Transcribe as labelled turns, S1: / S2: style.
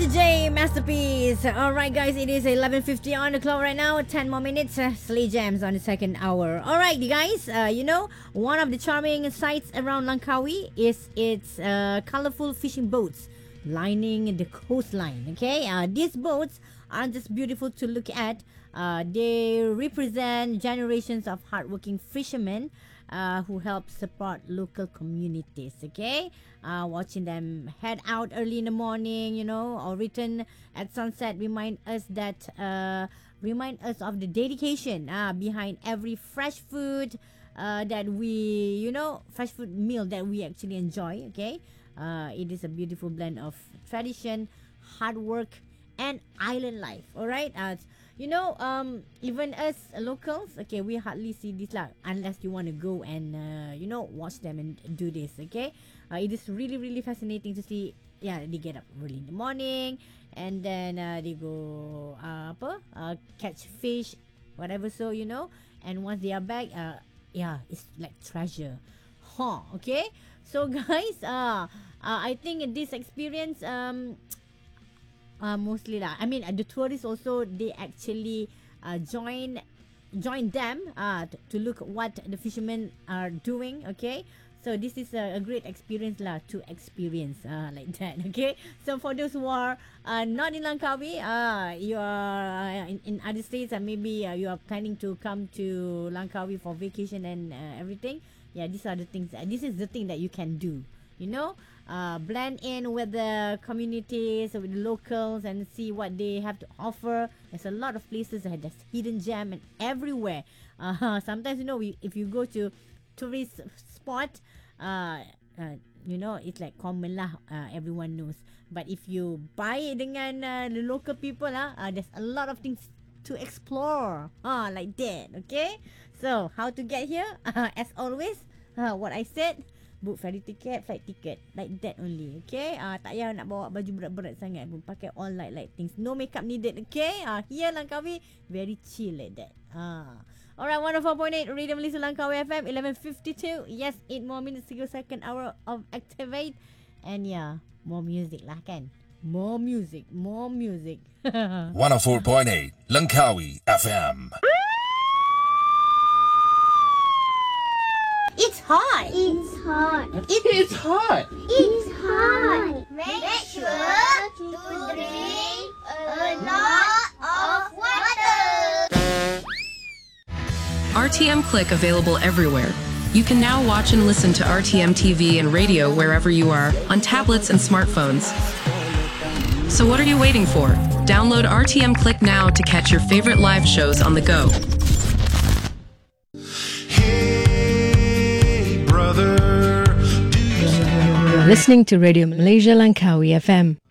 S1: DJ Masterpiece. Alright guys, it is 11:50 on the clock right now. 10 more minutes. Slay Jams on the second hour. Alright guys, one of the charming sights around Langkawi is its colorful fishing boats lining the coastline. Okay, these boats aren't just beautiful to look at. They represent generations of hardworking fishermen who help support local communities. Okay, watching them head out early in the morning, or return at sunset, remind us of the dedication behind every fresh food fresh food meal that we actually enjoy. Okay, it is a beautiful blend of tradition, hard work, and island life. All right. Even us locals, okay, we hardly see this lah, unless you want to go and watch them and do this. Okay, it is really really fascinating to see. Yeah, they get up early in the morning and then they go catch fish, whatever. So and once they are back, it's like treasure. Okay. So guys, I think this experience mostly lah. I mean, the tourists also, they actually join them to look what the fishermen are doing. Okay, so this is a great experience lah to experience like that. Okay, so for those who are not in Langkawi, you are in other states, and maybe you are planning to come to Langkawi for vacation and everything. Yeah, these are the things. This is the thing that you can do. Blend in with the communities, with the locals, and see what they have to offer. There's a lot of places that has hidden gem and everywhere. Sometimes if you go to tourist spot, it's like common lah. Everyone knows. But if you buy it dengan the local people, there's a lot of things to explore. Like that. Okay. So how to get here? As always, what I said. Book ferry ticket, flight ticket, like that only. Okay, tak payah nak bawa baju berat-berat sangat pun. Pakai all light things. No makeup needed. Okay, here Langkawi very chill like that. Alright, 104.8 Radio Malaysia Langkawi FM, 11:52. Yes, 8 more minutes to go, second hour of Activate. And more music lah kan. More music.
S2: 104.8 Langkawi FM.
S1: It's hot.
S3: It's hot.
S2: It's hot.
S3: It's hot. Make sure to drink a lot of water.
S4: RTM Click available everywhere. You can now watch and listen to RTM TV and radio wherever you are on tablets and smartphones. So what are you waiting for? Download RTM Click now to catch your favorite live shows on the go.
S5: Listening to Radio Malaysia Langkawi FM.